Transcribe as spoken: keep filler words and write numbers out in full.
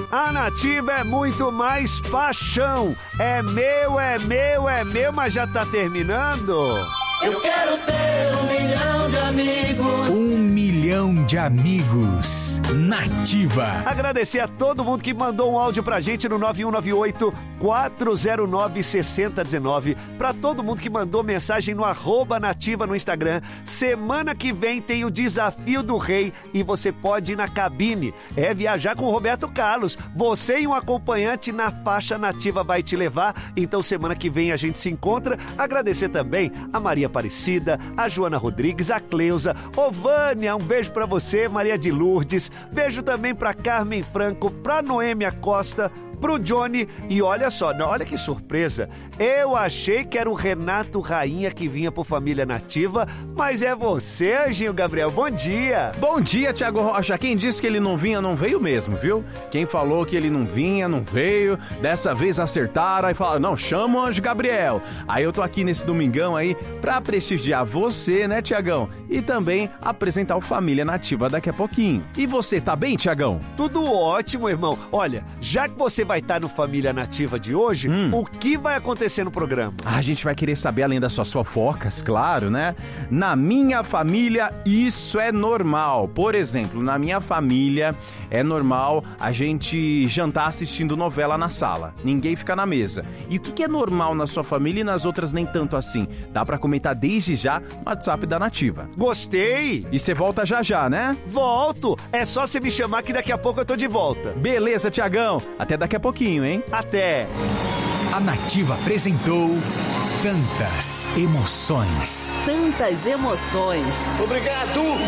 A Nativa é muito mais paixão. É meu, é meu, é meu, mas já tá terminando. Eu quero ter um milhão de amigos. Um milhão de amigos. Nativa. Agradecer a todo mundo que mandou um áudio pra gente no nove um nove oito, quatro zero nove, seis zero um nove. Pra todo mundo que mandou mensagem no arroba Nativa no Instagram. Semana que vem tem o Desafio do Rei e você pode ir na cabine. É viajar com o Roberto Carlos. Você e um acompanhante na faixa Nativa vai te levar. Então semana que vem a gente se encontra. Agradecer também a Maria Aparecida, a Joana Rodrigues, a Cleusa, ô Vânia, um beijo pra você, Maria de Lourdes, beijo também pra Carmen Franco, pra Noêmia Costa, pro Johnny, e olha só, olha que surpresa, eu achei que era o Renato Rainha que vinha pro Família Nativa, mas é você, Anjinho Gabriel, bom dia! Bom dia, Thiago Rocha, quem disse que ele não vinha, não veio mesmo, viu? Quem falou que ele não vinha, não veio, dessa vez acertaram, aí falaram, não, chama o Anjo Gabriel, aí eu tô aqui nesse domingão aí pra prestigiar você, né, Tiagão? E também apresentar o Família Nativa daqui a pouquinho. E você, tá bem, Tiagão? Tudo ótimo, irmão. Olha, já que você vai estar no Família Nativa de hoje, hum. o que vai acontecer no programa? Ah, a gente vai querer saber, além das suas fofocas, claro, né? Na minha família, isso é normal. Por exemplo, na minha família, é normal a gente jantar assistindo novela na sala. Ninguém fica na mesa. E o que é normal na sua família e nas outras nem tanto assim? Dá pra comentar desde já no WhatsApp da Nativa. Gostei! E você volta já já, né? Volto! É só você me chamar que daqui a pouco eu tô de volta. Beleza, Tiagão. Até daqui a pouquinho, hein? Até! A Nativa apresentou Tantas Emoções. Tantas emoções. Obrigado!